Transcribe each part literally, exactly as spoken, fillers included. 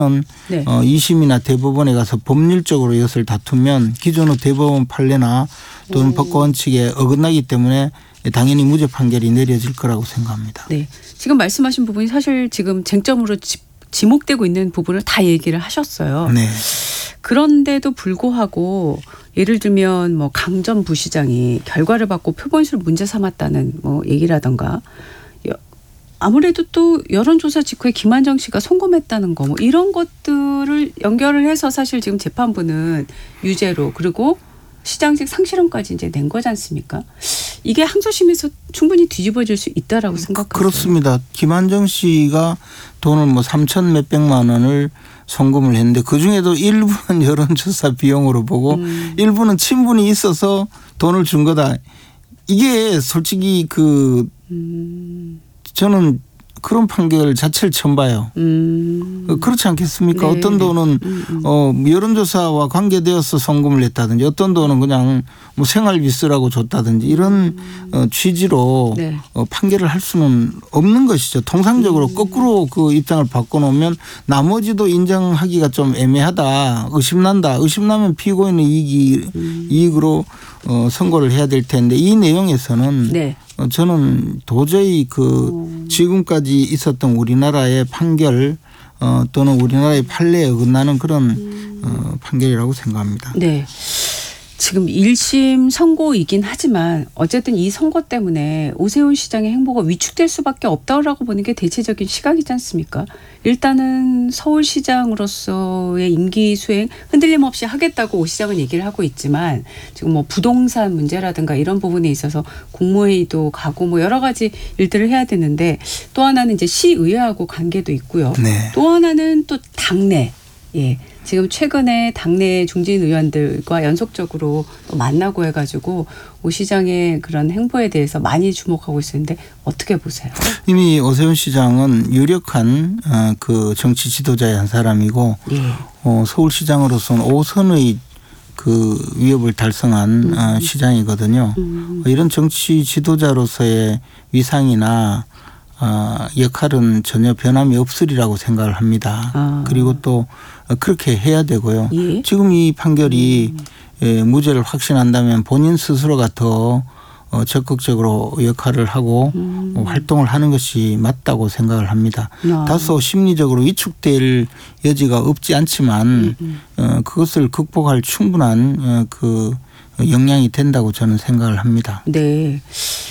네. 어, 이심이나 대법원에 가서 법률적으로 이것을 다투면 기존의 대법원 판례나 또는 법과 원칙에 어긋나기 때문에 당연히 무죄 판결이 내려질 거라고 생각합니다. 네. 지금 말씀하신 부분이 사실 지금 쟁점으로 지, 지목되고 있는 부분을 다 얘기를 하셨어요. 네. 그런데도 불구하고 예를 들면 뭐 강 전 부시장이 결과를 받고 표본수를 문제 삼았다는 뭐 얘기라던가 아무래도 또 여론조사 직후에 김한정 씨가 송금했다는 거 뭐 이런 것들을 연결을 해서 사실 지금 재판부는 유죄로 그리고 시장직 상실형까지 이제 낸 거지 않습니까? 이게 항소심에서 충분히 뒤집어질 수 있다라고 생각하세요? 그렇습니다. 김한정 씨가 돈을 뭐 삼천 몇백만 원을 송금을 했는데 그중에도 일부는 여론조사 비용으로 보고 음. 일부는 친분이 있어서 돈을 준 거다. 이게 솔직히 그 음. 저는 그런 판결 자체를 처음 봐요. 음. 그렇지 않겠습니까? 네. 어떤 돈은 음, 음. 어, 여론조사와 관계되어서 송금을 했다든지 어떤 돈은 그냥 뭐 생활비 쓰라고 줬다든지 이런 음. 어, 취지로 네. 어, 판결을 할 수는 없는 것이죠. 통상적으로 음. 거꾸로 그 입장을 바꿔놓으면 나머지도 인정하기가 좀 애매하다. 의심난다. 의심나면 피고인의 이익이, 음. 이익으로 어, 선고를 해야 될 텐데 이 내용에서는 네. 저는 도저히 그 지금까지 있었던 우리나라의 판결 어 또는 우리나라의 판례에 어긋나는 그런 음. 어 판결이라고 생각합니다. 네. 지금 일 심 선고이긴 하지만 어쨌든 이 선고 때문에 오세훈 시장의 행보가 위축될 수밖에 없다고 보는 게 대체적인 시각이지 않습니까? 일단은 서울시장으로서의 임기 수행 흔들림 없이 하겠다고 오 시장은 얘기를 하고 있지만 지금 뭐 부동산 문제라든가 이런 부분에 있어서 국무회의도 가고 뭐 여러 가지 일들을 해야 되는데 또 하나는 이제 시의회하고 관계도 있고요. 네. 또 하나는 또 당내. 예. 지금 최근에 당내 중진 의원들과 연속적으로 만나고 해가지고 오 시장의 그런 행보에 대해서 많이 주목하고 있었는데 어떻게 보세요? 이미 오세훈 시장은 유력한 그 정치 지도자의 한 사람이고 예. 어, 서울시장으로서는 오 선의 그 위협을 달성한 음. 시장이거든요. 음. 이런 정치 지도자로서의 위상이나 어, 역할은 전혀 변함이 없으리라고 생각을 합니다. 아. 그리고 또 그렇게 해야 되고요. 예? 지금 이 판결이 음. 예, 무죄를 확신한다면 본인 스스로가 더 어, 적극적으로 역할을 하고 음. 어, 활동을 하는 것이 맞다고 생각을 합니다. 아. 다소 심리적으로 위축될 여지가 없지 않지만 음. 어, 그것을 극복할 충분한 어, 그 역량이 된다고 저는 생각을 합니다. 네.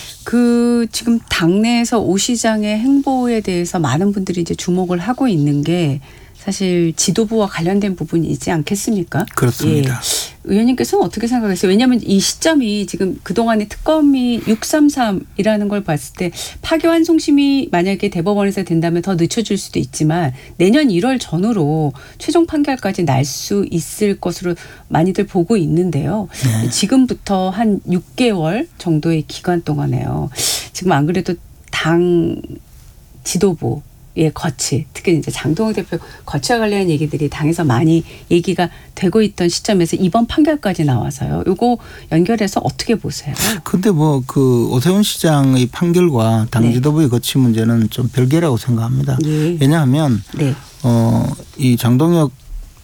그 지금 당내에서 오 시장의 행보에 대해서 많은 분들이 이제 주목을 하고 있는 게 사실 지도부와 관련된 부분이지 않겠습니까? 그렇습니다. 예. 의원님께서는 어떻게 생각하세요? 왜냐하면 이 시점이 지금 그동안의 특검이 육삼삼이라는 걸 봤을 때 파기환송심이 만약에 대법원에서 된다면 더 늦춰질 수도 있지만 내년 일월 전후로 최종 판결까지 날 수 있을 것으로 많이들 보고 있는데요. 네. 지금부터 한 육 개월 정도의 기간 동안에요. 지금 안 그래도 당 지도부 예, 거치. 특히 이제 장동혁 대표 거치와 관련한 얘기들이 당에서 많이 얘기가 되고 있던 시점에서 이번 판결까지 나와서요. 요거 연결해서 어떻게 보세요? 근데 뭐 그 오세훈 시장의 판결과 당 지도부의 네. 거치 문제는 좀 별개라고 생각합니다. 예. 왜냐하면 네. 어, 이 장동혁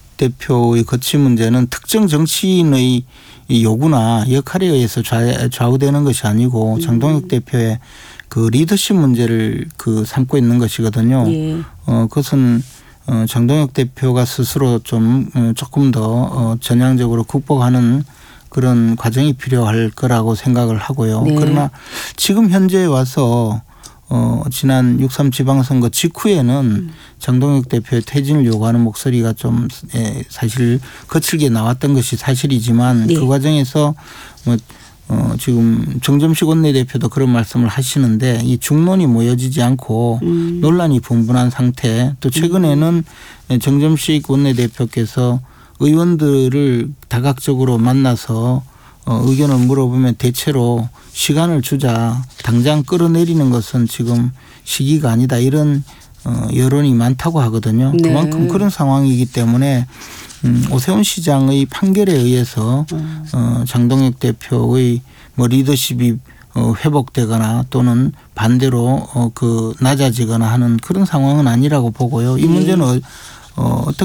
대표의 거치 문제는 특정 정치인의 이 요구나 역할에 의해서 좌우되는 것이 아니고 음. 장동혁 대표의 그 리더십 문제를 그 삼고 있는 것이거든요. 예. 어, 그것은 어, 장동혁 대표가 스스로 좀 조금 더 어, 전향적으로 극복하는 그런 과정이 필요할 거라고 생각을 하고요. 네. 그러나 지금 현재에 와서 어, 지난 육삼 지방선거 직후에는 음. 장동혁 대표의 퇴진을 요구하는 목소리가 좀 예, 사실 거칠게 나왔던 것이 사실이지만 네. 그 과정에서 뭐 어, 지금 정점식 원내대표도 그런 말씀을 하시는데 이 중론이 모여지지 않고 음. 논란이 분분한 상태 또 최근에는 음. 정점식 원내대표께서 의원들을 다각적으로 만나서 어, 의견을 물어보면 대체로 시간을 주자 당장 끌어내리는 것은 지금 시기가 아니다 이런 어, 여론이 많다고 하거든요. 네. 그만큼 그런 상황이기 때문에 음, 오세훈 시장의 판결에 의해서 음. 어, 장동혁 대표의 뭐 리더십이 어, 회복되거나 또는 반대로 어, 그 낮아지거나 하는 그런 상황은 아니라고 보고요. 이 문제는 어, 어떻게